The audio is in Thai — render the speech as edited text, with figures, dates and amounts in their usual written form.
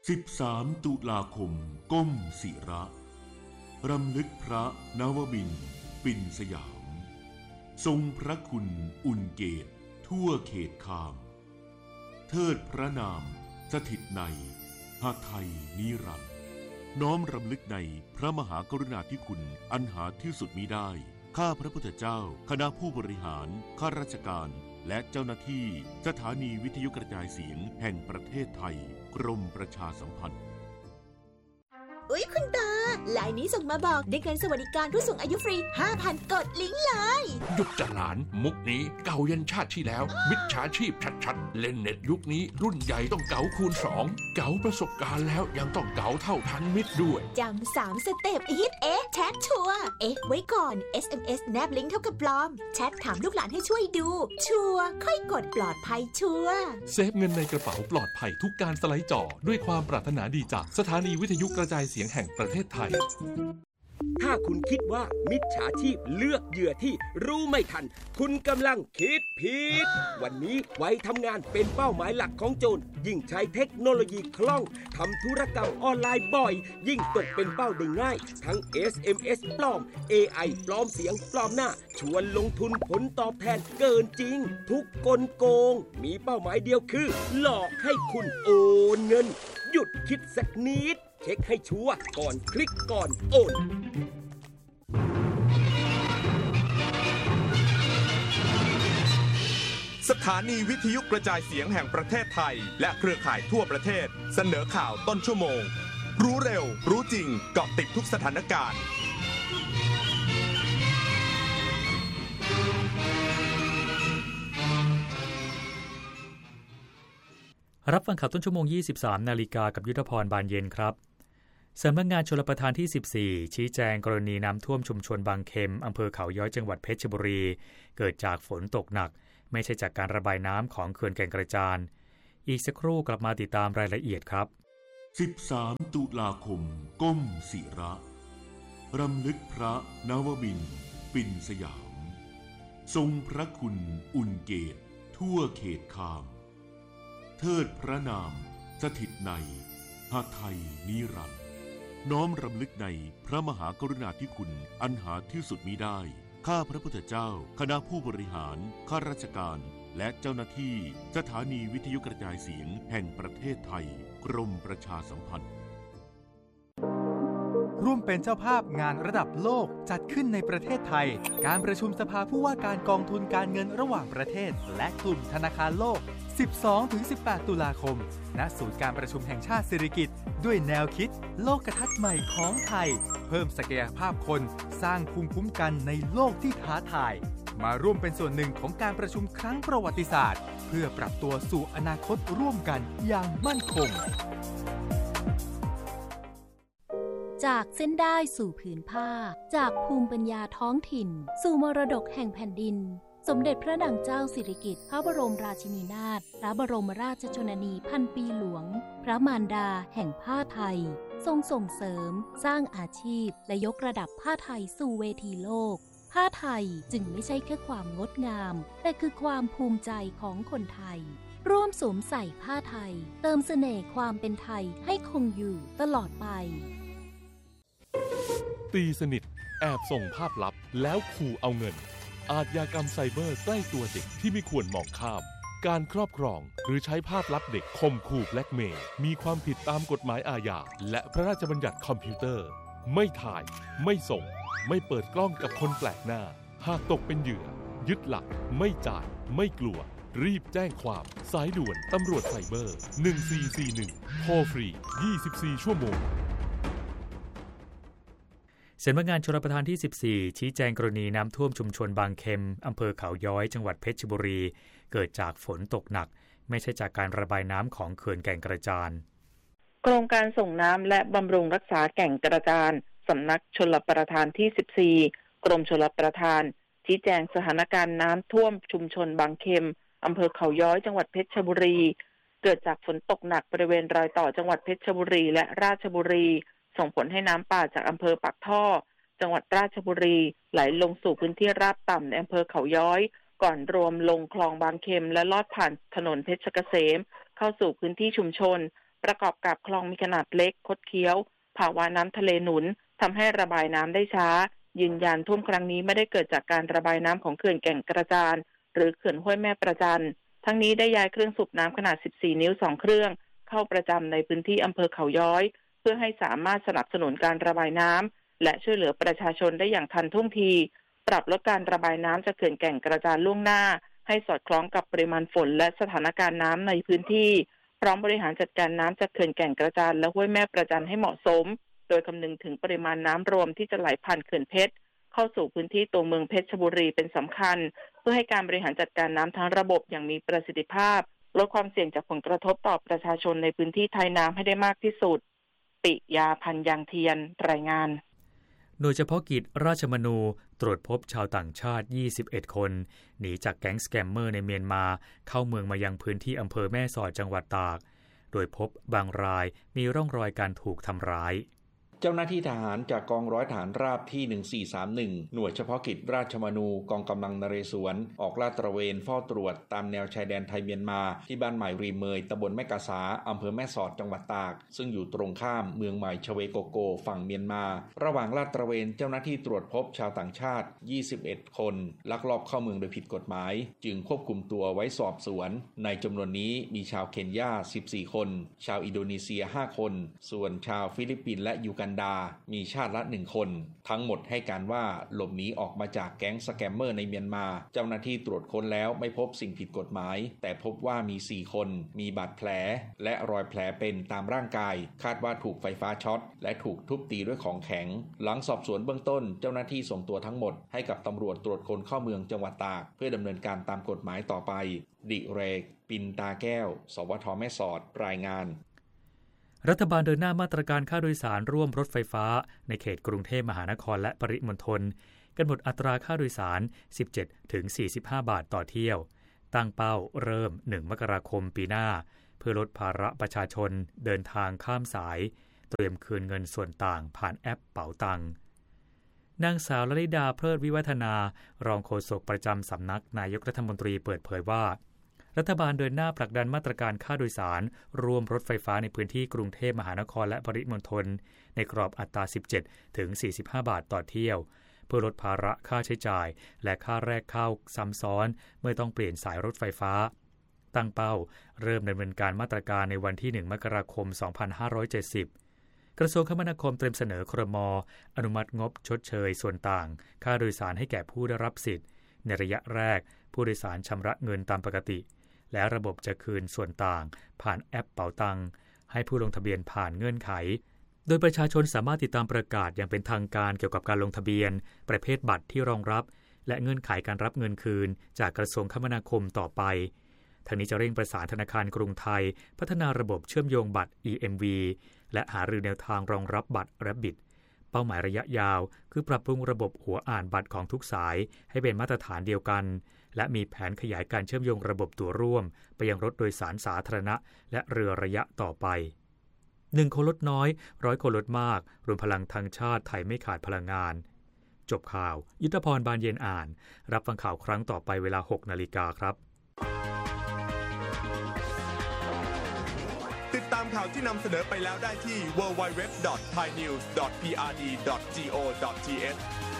13 ตุลาคมก้มศิระรำลึกพระนวมินทร์ปิ่นสยามทรงพระคุณอุ่นเกตทั่วเขตคามเทิดพระนามสถิตในหไทยนิรันดร์น้อมรำลึกในพระมหากรุณาธิคุณอันหาที่สุดมิได้ข้าพระพุทธเจ้าคณะผู้บริหารข้าราชการและเจ้าหน้าที่สถานีวิทยุกระจายเสียงแห่งประเทศไทยกรมประชาสัมพันธ์อุ๊ยคุณตาไลน์นี้ส่งมาบอกได้เงินสวัสดิการผู้สูงอายุฟรี 5,000 กดลิงก์เลยหยุดจะหลานมุกนี้เก่ายันชาติที่แล้วมิจฉาชีพชัดๆเล่นเน็ตยุคนี้รุ่นใหญ่ต้องเก๋าคูณ2เก๋าประสบการณ์แล้วยังต้องเก๋าเท่าทันมิตรด้วยจำ3 สเต็ปอีทแชทชัวร์ไว้ก่อน SMS แนบลิงก์เท่ากับปลอมแชทถามลูกหลานให้ช่วยดูชัวร์ค่อยกดปลอดภัยชัวร์เซฟเงินในกระเป๋าปลอดภัยทุกการสไลด์จอด้วยความปรารถนาดีจากสถานีวิทยุกระจายเสียงแห่งประเทศไทยถ้าคุณคิดว่ามิจฉาชีพเลือกเหยื่อที่รู้ไม่ทันคุณกำลังคิดผิดวันนี้วัยทำงานเป็นเป้าหมายหลักของโจรยิ่งใช้เทคโนโลยีคล่องทำธุรกรรมออนไลน์บ่อยยิ่งตกเป็นเป้าได้ง่ายทั้ง SMS ปลอม AI ปลอมเสียงปลอมหน้าชวนลงทุนผลตอบแทนเกินจริงทุกกลโกงมีเป้าหมายเดียวคือหลอกให้คุณโอนเงินหยุดคิดสักนิดเช็คให้ชัวร์ก่อนคลิกก่อนโอนสถานีวิทยุกระจายเสียงแห่งประเทศไทยและเครือข่ายทั่วประเทศเสนอข่าวต้นชั่วโมงรู้เร็วรู้จริงเกาะติดทุกสถานการณ์รับฟังข่าวต้นชั่วโมง 23 นาฬิกากับยุทธพรบานเย็นครับสำนักงานชลประทานที่ 14 ชี้แจงกรณีน้ำท่วมชุมชนบางเข็มอำเภอเขาย้อยจังหวัดเพชรบุรีเกิดจากฝนตกหนักไม่ใช่จากการระบายน้ำของเขื่อนแก่งกระจานอีกสักครู่กลับมาติดตามรายละเอียดครับ 13 ตุลาคมก้มศิระรำลึกพระนวมินทร์ปิ่นสยามทรงพระคุณอุ่นเกตทั่วเขตคามเทิดพระนามสถิตในหไทยนิรันดร์น้อมรำลึกในพระมหากรุณาธิคุณอันหาที่สุดมิได้ข้าพระพุทธเจ้าคณะผู้บริหารข้าราชการและเจ้าหน้าที่สถานีวิทยุกระจายเสียงแห่งประเทศไทยกรมประชาสัมพันธ์ร่วมเป็นเจ้าภาพงานระดับโลกจัดขึ้นในประเทศไทยการประชุมสภาผู้ว่าการกองทุนการเงินระหว่างประเทศและกลุ่มธนาคารโลก 12-18 ตุลาคมณศูนย์การประชุมแห่งชาติสิริกิติ์ด้วยแนวคิดโลกทัศน์ใหม่ของไทยเพิ่มศักยภาพคนสร้างภูมิคุ้มกันในโลกที่ท้าทายมาร่วมเป็นส่วนหนึ่งของการประชุมครั้งประวัติศาสตร์เพื่อปรับตัวสู่อนาคตร่วมกันอย่างมั่นคงจากเส้นได้สู่ผืนผ้าจากภูมิปัญญาท้องถิ่นสู่มรดกแห่งแผ่นดินสมเด็จพระนางเจ้าสิริกิติ์พระบรมราชินีนาถพระบรมราชชนนีพันปีหลวงพระมารดาแห่งผ้าไทยทรงส่งเสริมสร้างอาชีพและยกระดับผ้าไทยสู่เวทีโลกผ้าไทยจึงไม่ใช่แค่ความงดงามแต่คือความภูมิใจของคนไทยร่วมสวมใส่ผ้าไทยเติมเสน่ห์ความเป็นไทยให้คงอยู่ตลอดไปตีสนิทแอบส่งภาพลับแล้วขู่เอาเงินอาชญากรรมไซเบอร์ใกล้ตัวเด็กที่ไม่ควรมองข้ามการครอบครองหรือใช้ภาพลับเด็กข่มขู่แบล็กเมย์มีความผิดตามกฎหมายอาญาและพระราชบัญญัติคอมพิวเตอร์ไม่ถ่ายไม่ส่งไม่เปิดกล้องกับคนแปลกหน้าหากตกเป็นเหยื่อยึดหลักไม่จ่ายไม่กลัวรีบแจ้งความสายด่วนตำรวจไซเบอร์1441โทรฟรี24ชั่วโมงสำนักงานชลประทานที่ 14 ชี้แจงกรณีน้ำท่วมชุมชนบางเข็มอำเภอเขาย้อยจังหวัดเพชรบุรีเกิดจากฝนตกหนักไม่ใช่จากการระบายน้ำของเขื่อนแก่งกระจานโครงการส่งน้ำและบำรุงรักษาแก่งกระจานสำนักชลประทานที่ 14 กรมชลประทานชี้แจงสถานการณ์น้ำท่วมชุมชนบางเข็มอำเภอเขาย้อยจังหวัดเพชรบุรีเกิดจากฝนตกหนักบริเวณรอยต่อจังหวัดเพชรบุรีและราชบุรีส่งผลให้น้ำป่าจากอำเภอปากท่อจังหวัดราชบุรีไหลลงสู่พื้นที่ราบต่ำในอำเภอเขาย้อยก่อนรวมลงคลองบางเข็มและลอดผ่านถนนเพชรเกษมเข้าสู่พื้นที่ชุมชนประกอบกับคลองมีขนาดเล็กคดเคี้ยวภาวะน้ำทะเลหนุนทำให้ระบายน้ำได้ช้ายืนยันท่วมครั้งนี้ไม่ได้เกิดจากการระบายน้ำของเขื่อนแก่งกระจานหรือเขื่อนห้วยแม่ประจันทั้งนี้ได้ย้ายเครื่องสูบน้ำขนาด14นิ้ว2เครื่องเข้าประจำในพื้นที่อำเภอเขาย้อยเพื่อให้สามารถสนับสนุนการระบายน้ำและช่วยเหลือประชาชนได้อย่างทันท่วงทีปรับลดการระบายน้ำจากเขื่อนแก่งกระจานล่วงหน้าให้สอดคล้องกับปริมาณฝนและสถานการณ์น้ำในพื้นที่พร้อมบริหารจัดการน้ำจากเขื่อนแก่งกระจานและห้วยแม่ประจันให้เหมาะสมโดยคำนึงถึงปริมาณน้ำรวมที่จะไหลผ่านเขื่อนเพชรเข้าสู่พื้นที่ตัวเมืองเพชรบุรีเป็นสำคัญเพื่อให้การบริหารจัดการน้ำทั้งระบบอย่างมีประสิทธิภาพลดความเสี่ยงจากผลกระทบต่อประชาชนในพื้นที่ไทยน้ำให้ได้มากที่สุดปิยาพันธ์ยางเทียนรายงานโดยเฉพาะกิจราชมนูตรวจพบชาวต่างชาติ21คนหนีจากแก๊งสแกมเมอร์ในเมียนมาเข้าเมืองมายังพื้นที่อำเภอแม่สอดจังหวัดตากโดยพบบางรายมีร่องรอยการถูกทำร้ายเจ้าหน้าที่ทหารจากกองร้อยทหารราบที่1431หน่วยเฉพาะกิจราชมนูกองกำลังนเรศวรออกลาดตระเวนเฝ้าตรวจตามแนวชายแดนไทยเมียนมาที่บ้านใหม่รีเมยตำบลแม่กาสาอำเภอแม่สอดจังหวัดตากซึ่งอยู่ตรงข้ามเมืองใหม่ชเวโกโกฝั่งเมียนมาระหว่างลาดตระเวนเจ้าหน้าที่ตรวจพบชาวต่างชาติ21คนลักลอบเข้าเมืองโดยผิดกฎหมายจึงควบคุมตัวไว้สอบสวนในจำนวนนี้มีชาวเคนยา14คนชาวอินโดนีเซีย5คนส่วนชาวฟิลิปปินส์และยูกันดามีชาติละ1คนทั้งหมดให้การว่าหลบหนีออกมาจากแก๊งสแกมเมอร์ในเมียนมาเจ้าหน้าที่ตรวจค้นแล้วไม่พบสิ่งผิดกฎหมายแต่พบว่ามี4คนมีบาดแผลและรอยแผลเป็นตามร่างกายคาดว่าถูกไฟฟ้าช็อตและถูกทุบตีด้วยของแข็งหลังสอบสวนเบื้องต้นเจ้าหน้าที่ส่งตัวทั้งหมดให้กับตำรวจตรวจคนเข้าเมืองจังหวัดตากเพื่อดำเนินการตามกฎหมายต่อไปดิเรกปินตาแก้วสวท.แม่สอดรายงานรัฐบาลเดินหน้ามาตรการค่าโดยสารร่วมรถไฟฟ้าในเขตกรุงเทพมหานครและปริมณฑลกำหนดอัตราค่าโดยสาร 17-45 บาทต่อเที่ยวตั้งเป้าเริ่ม 1 มกราคมปีหน้าเพื่อลดภาระประชาชนเดินทางข้ามสายเตรียมคืนเงินส่วนต่างผ่านแอปเป๋าตังนางสาวลลิดาเพลิดวิวัฒนารองโฆษกประจำสำนักนายกรัฐมนตรีเปิดเผยว่ารัฐบาลเดินหน้าผลักดันมาตรการค่าโดยสารรวมรถไฟฟ้าในพื้นที่กรุงเทพมหานครและปริมณฑลในกรอบอัตรา 17-45 บาทต่อเที่ยวเพื่อลดภาระค่าใช้จ่ายและค่าแรกเข้าซ้ำซ้อนเมื่อต้องเปลี่ยนสายรถไฟฟ้าตั้งเป้าเริ่มดำเนินการมาตรการในวันที่ 1 มกราคม 2570 กระทรวงคมนาคมเตรียมเสนอครม.อนุมัติงบชดเชยส่วนต่างค่าโดยสารให้แก่ผู้ได้รับสิทธิ์ในระยะแรกผู้โดยสารชำระเงินตามปกติและระบบจะคืนส่วนต่างผ่านแอปเป๋าตังให้ผู้ลงทะเบียนผ่านเงื่อนไขโดยประชาชนสามารถติดตามประกาศอย่างเป็นทางการเกี่ยวกับการลงทะเบียนประเภทบัตรที่รองรับและเงื่อนไขการรับเงินคืนจากกระทรวงคมนาคมต่อไปทางนี้จะเร่งประสานธนาคารกรุงไทยพัฒนาระบบเชื่อมโยงบัตร EMV และหารือแนวทางรองรับบัตร Rabbit เป้าหมายระยะยาวคือปรับปรุงระบบหัวอ่านบัตรของทุกสายให้เป็นมาตรฐานเดียวกันและมีแผนขยายการเชื่อมโยงระบบตั๋วร่วมไปยังรถโดยสารสาธารณะและเรือระยะต่อไป1คนลดน้อย100คนลดมากรวมพลังทางชาติไทยไม่ขาดพลังงานจบข่าวยุทธพรบานเย็นอ่านรับฟังข่าวครั้งต่อไปเวลา 6 นาฬิกาครับติดตามข่าวที่นำเสนอไปแล้วได้ที่ www.thainews.prd.go.th